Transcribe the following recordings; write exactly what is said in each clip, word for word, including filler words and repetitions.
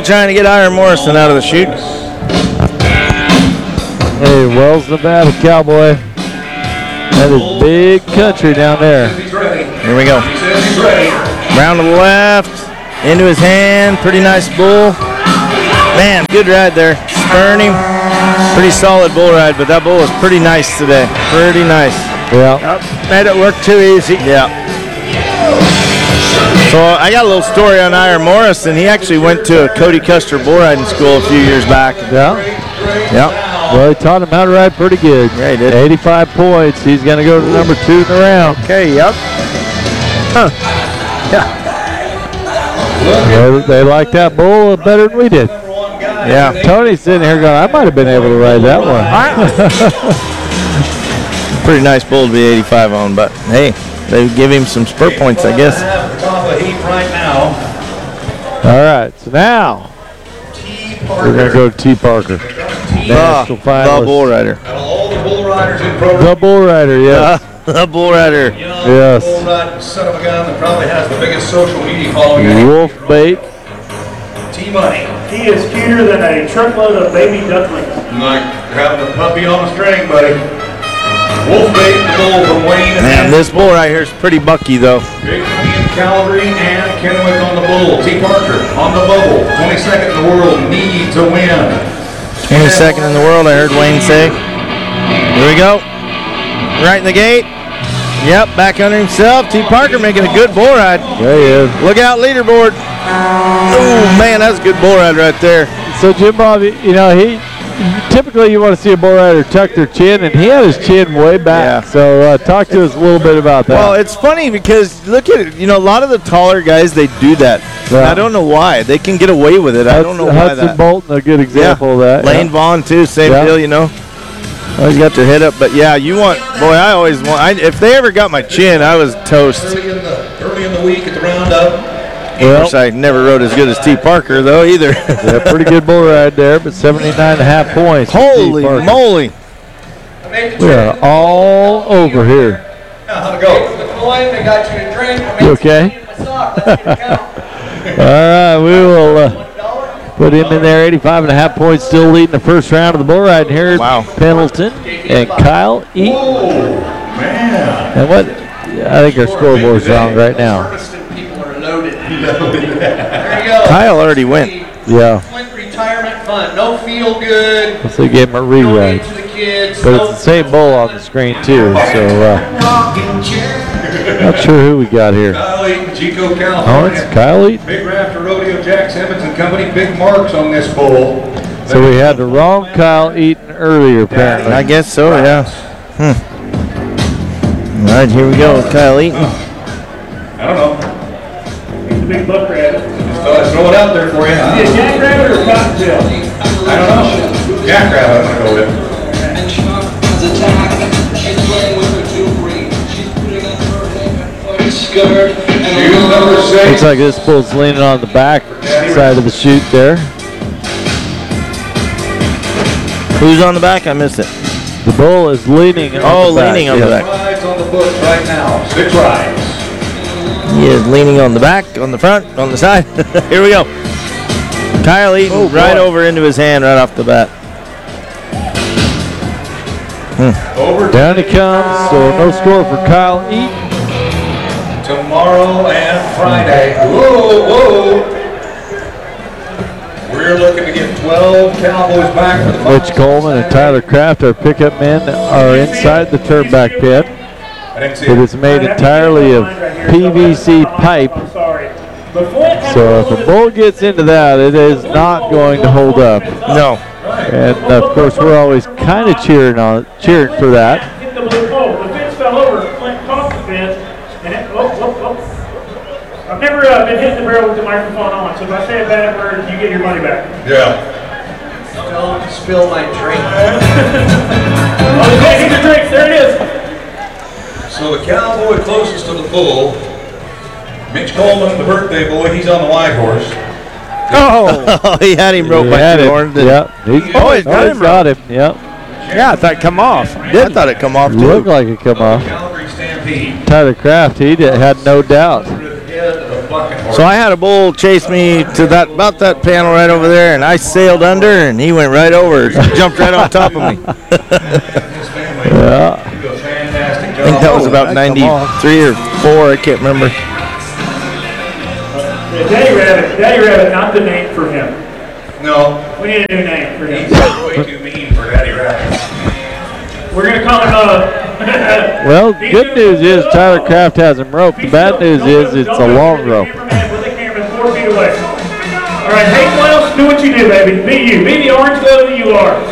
Still trying to get Iron Morrison out of the chute. Hey, Wells, Nevada Cowboy. That is big country down there. Here we go. Round to the left, into his hand. Pretty nice bull. Man, good ride there. Spurring him. Pretty solid bull ride, but that bull was pretty nice today. Pretty nice. Yeah. Yep. Made it look too easy. Yeah. So I got a little story on Iron Morrison. He actually went to a Cody Custer bull riding school a few years back. Yeah. Yeah. Well, he taught him how to ride pretty good. Yeah, he did. eighty-five points. He's going to go to number two in the round. Okay, yep. Huh. Yeah. They, they like that bull better than we did. Yeah. Tony's sitting here going, I might have been able to ride that one. Pretty nice bull to be eighty-five on, but hey, they give him some spur points, I guess. All right, so now we're going to go to T. Parker. National The, finalist. the bull rider. All the bull riders in program. The bull rider, yes. The, the bull rider. Yes. Bull riding son of a gun that probably has the biggest social media following. Wolf bait. T-Money. He is cuter than a truckload of baby ducklings. Like having a puppy on a string, buddy. Wolf bait, the bull from Wayne. Man, this bull right here is pretty bucky, though. Big in Calvary and Kennewick on the bull. T. Parker on the bubble. twenty-second in the world. Need to win. twenty-second in the world, I heard Wayne say. Here we go. Right in the gate. Yep, back under himself. T. Parker making a good bull ride. There he is. Look out, leaderboard. Oh, man, that's a good bull ride right there. So, Jim Bob, you know, he typically you want to see a bull rider tuck their chin, and he had his chin way back. Yeah. So, uh, talk to us a little bit about that. Well, it's funny because look at it. You know, a lot of the taller guys, they do that. Yeah. I don't know why. They can get away with it. I don't know why Hudson that. Bolton, a good example Yeah. of that. Lane yeah. Vaughn, too, same Yeah. deal, you know. Always got their head up. But, yeah, you want, boy, I always want, I, if they ever got my chin, I was toast. Early in the, early in the week at the roundup. Of course, I never rode as good as T. Parker, though, either. Yeah, pretty good bull ride there, but seventy-nine and a half points. for Holy T. Parker. moly. We are all over here. How'd it go? You okay? All right, we will uh, put him in there. eighty-five and a half points, still leading the first round of the bull ride. And here's Wow. Pendleton and Kyle Eaton. Man. And what? I think our scoreboard's wrong right now. Kyle already went. Yeah, Retirement fund, no feel good. so they gave him a rewrite. To the kids. But it's the same bull on the screen too, so uh, not sure who we got here. Kyle Eaton, Chico, Oh, California. it's Kyle Eaton. Big Rafter Rodeo, Jack Simmons and Company. Big marks on this bull. So we had the wrong Kyle Eaton earlier, apparently. I guess so, yeah. Hmm. All right, here we go with Kyle Eaton. I don't know. He's a big buck rabbit. Just thought I'd throw it out there for you. Is he a jackrabbit or a cottontail? I don't know. Jackrabbit, I'm gonna go with. Shoe number six. Looks like this bull's leaning on the back side of the chute there. Who's on the back? I missed it. The bull is leaning on Oh, the back. leaning on the yeah. back. Rides on the books right now. Six rides. He is leaning on the back, on the front, on the side. Here we go. Kyle Eaton Oh, right boy. over into his hand right off the bat. Over Down he comes, so no score for Kyle Eaton. tomorrow and Friday. Whoa, whoa. We're looking to get twelve Cowboys back for the Mitch Coleman and Tyler Kraft, our pickup men, are inside the turnback pit. I didn't see It it. is made entirely of P V C pipe, I'm sorry. Before it had so a if little a bull gets into that, it is not going to hold up. No. And of course, we're always kind of cheering on, cheering for that. hit the blue pole. The fence fell over. Clint caught the fence. And it, oh, oh, oh. I've never uh, been hitting the barrel with the microphone on, so if I say a bad word, you get your money back. Yeah. Don't spill my drink. Oh, the bag of drinks. There it is. So the Cowboy closest to the bull, Mitch Coleman, the birthday boy, he's on the white horse. Oh, oh he had him roped He by had two it. horns. Yep. He's, Oh, he's got he's him got him. Yep. Yeah, I thought it come off. I thought it come off Looked too. like it come off. Calgary Stampede. Tyler Kraft, he did, had no doubt. Head of bucking horse. So I had a bull chase me to that about that panel right over there, and I sailed under, and he went right over, jumped right on top of me. His family Yeah. do a fantastic I think that job. was about ninety-three or four. I can't remember. Yeah, Daddy Rabbit, Daddy Rabbit, not the name for him. No, We need a new name for him. he's way too mean for Daddy Rabbit. We're gonna call him, uh. Well, good news is Tyler Kraft has him roped. The bad news is it's a long rope. Cameraman with the camera four feet away. All right, Hank Wells, do what you do, baby. Be you. Be the orange glow that you are.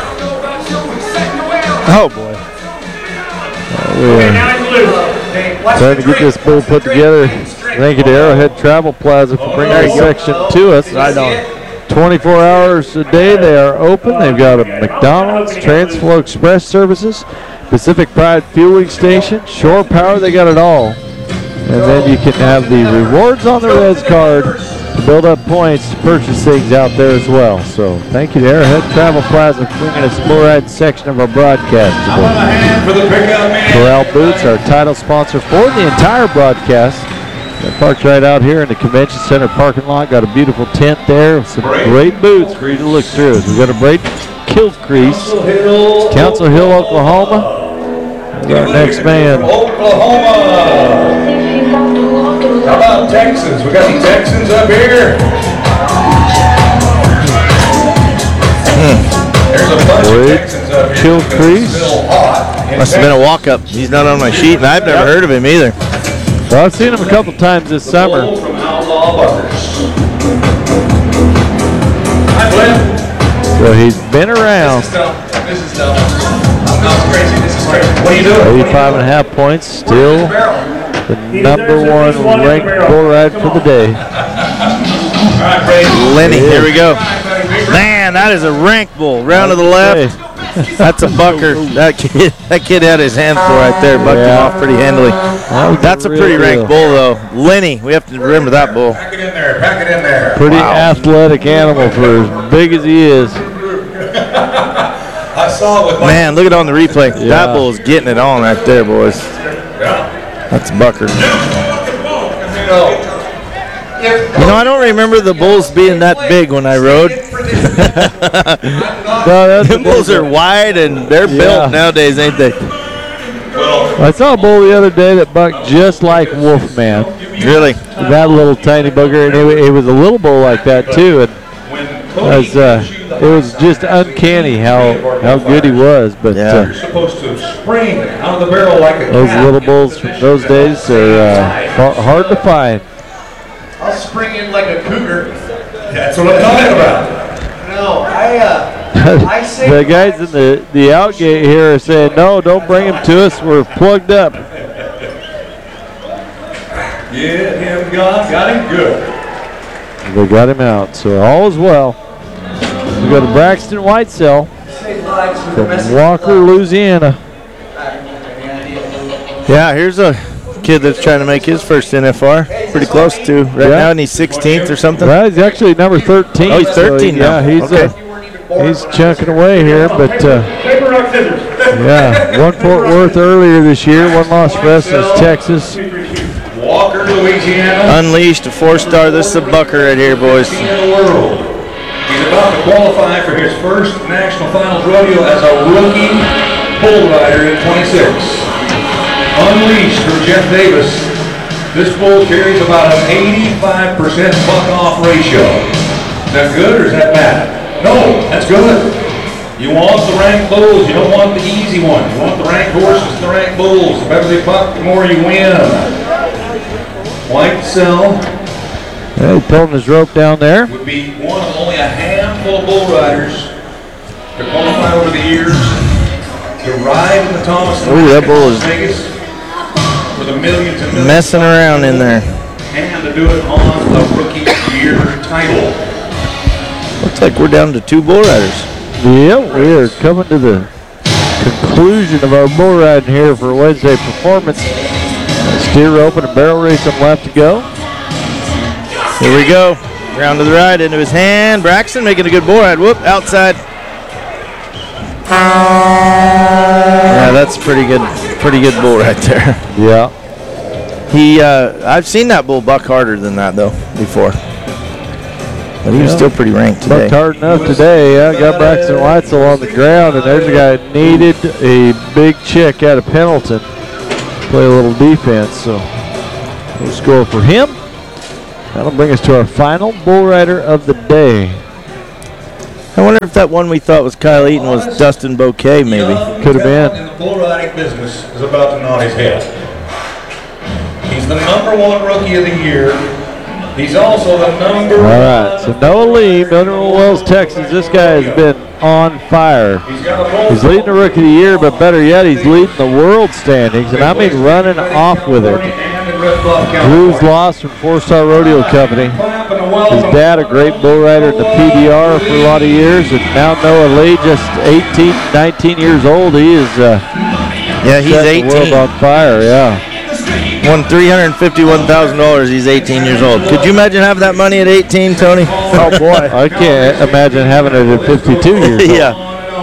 Oh, boy. Okay, now he's loose. Trying to get this bull put together. Thank you to Arrowhead Travel Plaza for bringing this section to us. Right on. twenty-four hours a day they are open. They've got a McDonald's, Transflow Express services, Pacific Pride Fueling Station, Shore Power, they got it all. And then you can have the rewards on the Reds card to build up points to purchase things out there as well. So thank you to Arrowhead Travel Plaza for bringing us the bull ride section of our broadcast How about a today. hand for the pickup man? Corral Boots, our title sponsor for the entire broadcast. They're parked right out here in the Convention Center parking lot. Got a beautiful tent there with some great boots for you to look through. We've got a great Kilt Crease, Council Hill, Oklahoma. Our next man. Oklahoma. How about Texans? We got some Texans up here. There's a bunch of Great Texans up here. Kilt because Crease. it's still hot in Must have been a Texas. walk-up. He's not on my sheet, and I've never heard of him either. Well, I've seen him a couple times this summer. Bull from Outlaw Buckers. Hi, Glenn. So he's been around. This is tough. This is tough. I'm not crazy. This is crazy. What are you doing? eighty-five and a half points, still Barrel. the number one ranked bull ride for the day. All right, Brady. Lenny, here we go. All right, buddy. Big Man, that is a rank bull. Round to the left. That's a bucker. That kid, that kid had his hands full right there. Bucked him Yeah. off pretty handily. was That's a real pretty deal. ranked bull, though. Lenny, we have to remember that bull. Pack it in there. Pack it in there. Pretty athletic animal for as big as he is. I saw it with my. Man, look at it on the replay. Yeah. That bull is getting it on right there, boys. Yeah. That's a bucker. You know, if You know, I don't remember the bulls being that big when I rode. No, that's Them bulls are wide and they're Yeah. built nowadays, ain't they? well, I saw a bull the other day that bucked just like Wolfman. Really? That little tiny bugger, and it, it was a little bull like that too. And when it was, uh, it was just uncanny how how good he was. But Yeah. uh, you're supposed to spring out of the barrel like a those cat. little bulls from those days are uh, har- hard to find. I'll spring in like a cougar. That's what I'm talking about. No, I, uh, I say. The guys in the the outgate here are saying, no, don't bring him to us. We're plugged up. Yeah, him God got him good. They got him out, so all is well. We go to Braxton Whitesell Say lives for the from message. Walker, Louisiana. Yeah, here's a kid that's trying to make his first N F R. Pretty close to right Yeah. now, and he's sixteenth or something. Well, he's actually number thirteen. Oh, he's thirteen so, now. Yeah, he's Okay. uh, he's chunking away here, but uh, Paper, rock, scissors. yeah, one Fort Worth earlier this year, one loss for us is Texas. Walker, Louisiana. Unleashed, a four-star. This is a bucker right here, boys. King of the world. He's about to qualify for his first national finals rodeo as a rookie bull rider in twenty-six. Unleashed for Jeff Davis. This bull carries about an eighty-five percent buck-off ratio. Is that good or is that bad? No, that's good. You want the ranked bulls. You don't want the easy ones. You want the ranked horses, the ranked bulls. The better they buck, the more you win. Whitesell Yeah, he's pulling his rope down there. would be one of only a handful of bull riders to qualify over the years to ride in the Thomas Ooh, that bull is Las Vegas for the millions and millions Messing around in there. and to do it on the rookie year title. Looks like we're down to two bull riders. Yeah, we are coming to the conclusion of our bull riding here for Wednesday performance. Steer rope and a barrel race on left to go. Here we go. Round to the right, into his hand. Braxton making a good bull ride. Whoop, outside. Yeah, that's pretty good. Pretty good bull right there. Yeah. He, uh, I've seen that bull buck harder than that though before, but he was Yeah. still pretty ranked today. Bucked hard enough today. Yeah, got Braxton Weitzel on the ground, and there's a guy that needed a big chick out of Pendleton. Play a little defense, so we'll score for him. That'll bring us to our final bull rider of the day. I wonder if that one we thought was Kyle Eaton was Dustin Bouquet, maybe. Could have been. In the bull riding business is about to nod his head. He's the number one rookie of the year. He's also the number All one. right, so Noah Lee, Mineral Wells, Texas. This guy has been on fire. He's got a bull. He's leading the Rookie of the Year, but better yet, he's leading the world standings, and I mean running off with it. Drew's Loss from Four Star Rodeo Company. His dad, a great bull rider in the P D R for a lot of years, and now Noah Lee, just eighteen, nineteen years old. He is uh, Yeah, he's setting the world eighteen. on fire, yeah. Won three hundred fifty-one thousand dollars. He's eighteen years old. Could you imagine having that money at eighteen, Tony? Oh, boy. I can't imagine having it at fifty-two years old. Yeah.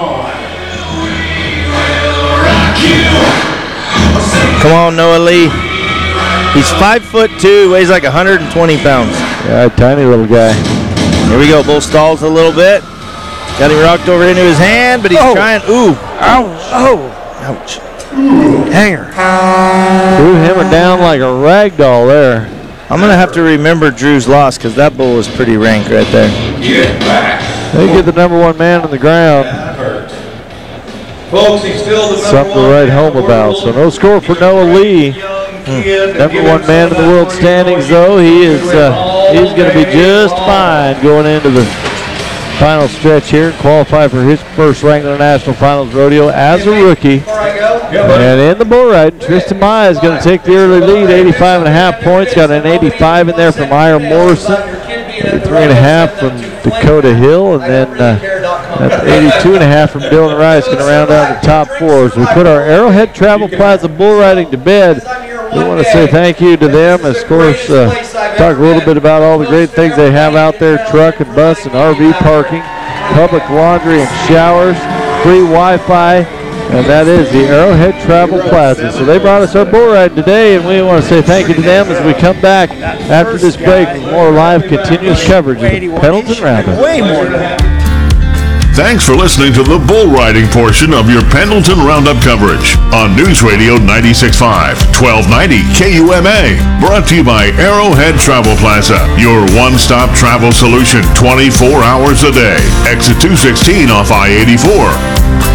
Come on, Noah Lee. He's five foot two, weighs like one hundred twenty pounds. Yeah, tiny little guy. Here we go. Bull stalls a little bit. Got him rocked over into his hand, but he's Oh. trying. Ooh. Ouch. Oh. Ouch. Hanger. Threw him down like a rag doll there. I'm going to have to remember Drew's Loss because that bull was pretty rank right there. Get back. They get the number one man on the ground. That hurt. Folks, he's still the number Something to one write man home in the about. world. So no score for Noah Lee. Kid, Number one man in the world standings, though. He is uh, he's going to be just fine going into the final stretch here. Qualify for his first Wrangler National Finals Rodeo as a rookie. Before I go, Yeah, buddy. And in the bull riding, Tristan Maya is going to take the early lead, eighty-five and a half points. Got an eighty-five in there from Ira Morrison, three and a half from Dakota Hill, and then uh, that's eighty-two and a half from Dylan Rice. Going to round out the top four. As we put our Arrowhead Travel Plaza bull riding to bed, we want to say thank you to them. Of course, uh, talk a little bit about all the great things they have out there: truck and bus and R V parking, public laundry and showers, free Wi-Fi. And that is the Arrowhead Travel Plaza. So they brought us our bull ride today, and we want to say thank you to them as we come back after this break with more live continuous coverage of the Pendleton Roundup. Way more than that. Thanks for listening to the bull riding portion of your Pendleton Roundup coverage on News Radio ninety-six point five, twelve ninety K U M A. Brought to you by Arrowhead Travel Plaza, your one-stop travel solution twenty-four hours a day. Exit two sixteen off I eighty-four.